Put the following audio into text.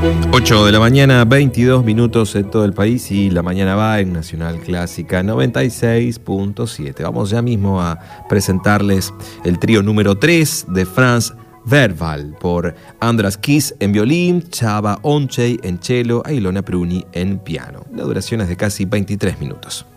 8 de la mañana, 22 minutos en todo el país y la mañana va en Nacional Clásica 96.7. Vamos ya mismo a presentarles el trío número 3 de Franz Werwald por Andras Kiss en violín, Csaba Oncsay en cello e Ilona Pruni en piano. La duración es de casi 23 minutos.